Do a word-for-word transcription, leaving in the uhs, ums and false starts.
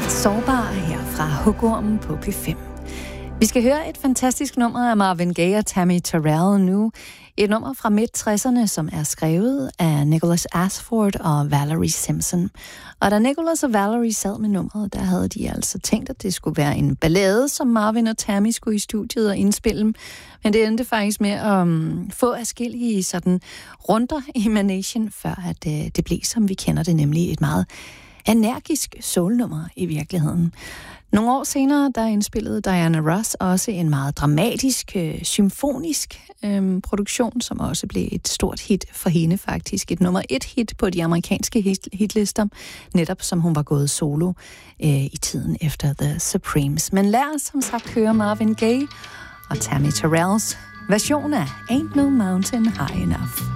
Sårbar her fra Hugormen på P fem. Vi skal høre et fantastisk nummer af Marvin Gaye og Tammy Terrell nu. Et nummer fra midt tresserne, som er skrevet af Nicholas Ashford og Valerie Simpson. Og da Nicholas og Valerie sad med nummeret, der havde de altså tænkt, at det skulle være en ballade, som Marvin og Tammy skulle i studiet og indspille. Men det endte faktisk med at um, få adskillige sådan runder i managen, før at uh, det blev, som vi kender det, nemlig et meget energisk soulnummer i virkeligheden. Nogle år senere, der indspillede Diana Ross også en meget dramatisk, øh, symfonisk øh, produktion, som også blev et stort hit for hende faktisk. Et nummer et hit på de amerikanske hit- hitlister, netop som hun var gået solo øh, i tiden efter The Supremes. Men lad os som sagt høre Marvin Gaye og Tammy Terrells version af Ain't No Mountain High Enough.